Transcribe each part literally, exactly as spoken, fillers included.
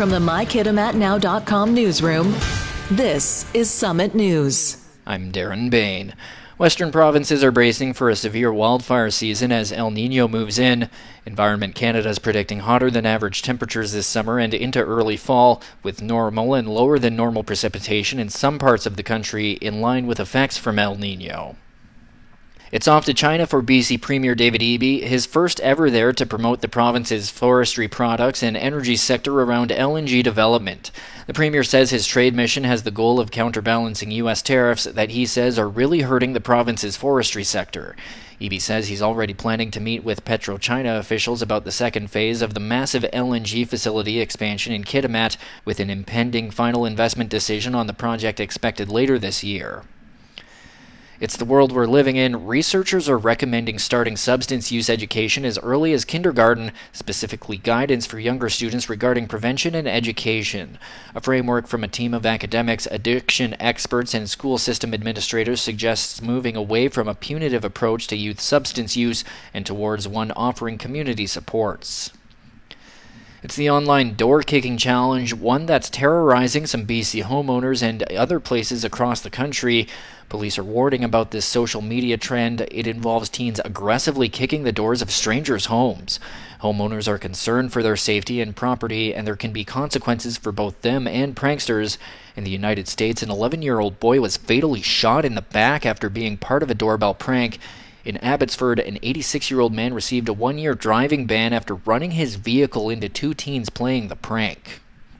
From the my kitimat now dot com newsroom, this is Summit News. I'm Darren Bain. Western provinces are bracing for a severe wildfire season as El Nino moves in. Environment Canada is predicting hotter than average temperatures this summer and into early fall, with normal and lower than normal precipitation in some parts of the country in line with effects from El Nino. It's off to China for B C Premier David Eby, his first ever there to promote the province's forestry products and energy sector around L N G development. The Premier says his trade mission has the goal of counterbalancing U S tariffs that he says are really hurting the province's forestry sector. Eby says he's already planning to meet with PetroChina officials about the second phase of the massive L N G facility expansion in Kitimat, with an impending final investment decision on the project expected later this year. It's the world we're living in. Researchers are recommending starting substance use education as early as kindergarten, specifically guidance for younger students regarding prevention and education. A framework from a team of academics, addiction experts, and school system administrators suggests moving away from a punitive approach to youth substance use and towards one offering community supports. It's the online door-kicking challenge, one that's terrorizing some B C homeowners and other places across the country. Police are warning about this social media trend. It involves teens aggressively kicking the doors of strangers' homes. Homeowners are concerned for their safety and property, and there can be consequences for both them and pranksters. In the United States, an eleven-year-old boy was fatally shot in the back after being part of a doorbell prank. In Abbotsford, an eighty-six-year-old man received a one-year driving ban after running his vehicle into two teens playing the prank.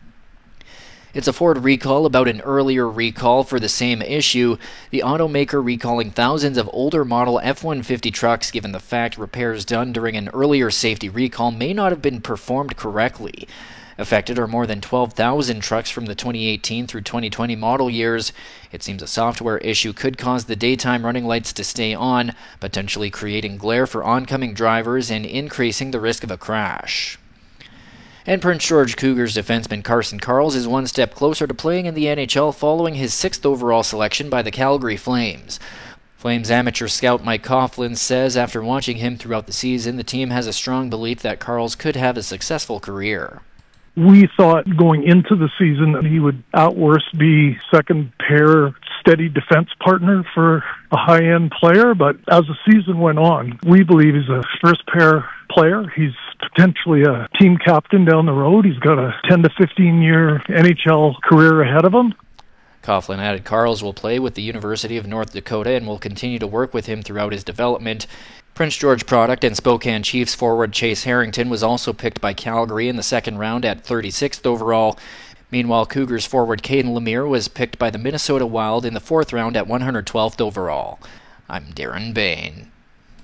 It's a Ford recall about an earlier recall for the same issue, the automaker recalling thousands of older model F one fifty trucks given the fact repairs done during an earlier safety recall may not have been performed correctly. Affected are more than twelve thousand trucks from the twenty eighteen through twenty twenty model years. It seems a software issue could cause the daytime running lights to stay on, potentially creating glare for oncoming drivers and increasing the risk of a crash. And Prince George Cougars defenseman Carson Karls is one step closer to playing in the N H L following his sixth overall selection by the Calgary Flames. Flames amateur scout Mike Coughlin says after watching him throughout the season, the team has a strong belief that Karls could have a successful career. We thought going into the season that he would at worst be second pair steady defense partner for a high-end player, but as the season went on, we believe he's a first pair player. He's potentially a team captain down the road. He's got a ten to fifteen year N H L career ahead of him. Coughlin added Karls will play with the University of North Dakota and will continue to work with him throughout his development. Prince George product and Spokane Chiefs forward Chase Harrington was also picked by Calgary in the second round at thirty-sixth overall. Meanwhile, Cougars forward Caden Lemire was picked by the Minnesota Wild in the fourth round at one hundred twelfth overall. I'm Darren Bain.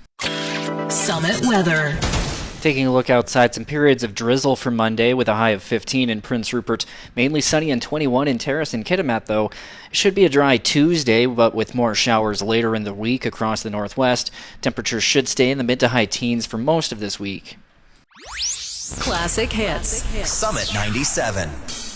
Summit weather. Taking a look outside, some periods of drizzle for Monday with a high of fifteen in Prince Rupert. Mainly sunny and twenty-one in Terrace and Kitimat, though. It should be a dry Tuesday, but with more showers later in the week across the northwest. Temperatures should stay in the mid to high teens for most of this week. Classic hits. Summit ninety-seven.